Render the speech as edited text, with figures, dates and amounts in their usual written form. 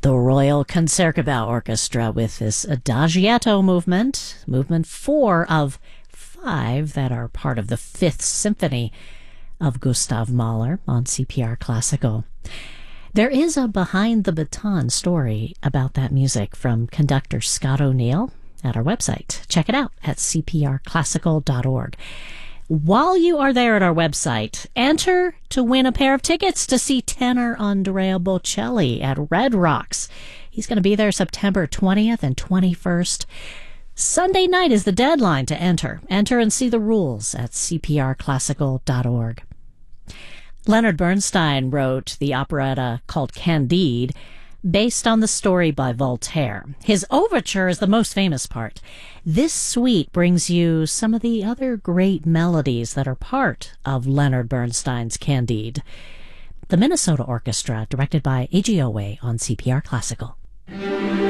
The Royal Concertgebouw Orchestra with this Adagietto movement, movement 4 of 5 that are part of the Fifth Symphony of Gustav Mahler on CPR Classical. There is a behind the baton story about that music from conductor Scott O'Neill at our website. Check it out at cprclassical.org. While you are there at our website, enter to win a pair of tickets to see tenor Andrea Bocelli at Red Rocks. He's going to be there September 20th and 21st. Sunday night is the deadline to enter. Enter and see the rules at cprclassical.org. Leonard Bernstein wrote the operetta called Candide, based on the story by Voltaire. His overture is the most famous part. This suite brings you some of the other great melodies that are part of Leonard Bernstein's Candide. The Minnesota Orchestra, directed by Eiji Owe on CPR Classical.